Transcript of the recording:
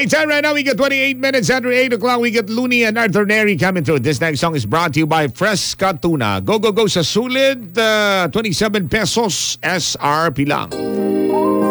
right, time right now. We got 28 minutes after 8 o'clock. We got Looney and Arthur Neri coming through. This next song is brought to you by Fresca Tuna. Go, go, go sa sulit. 27 pesos SRP lang.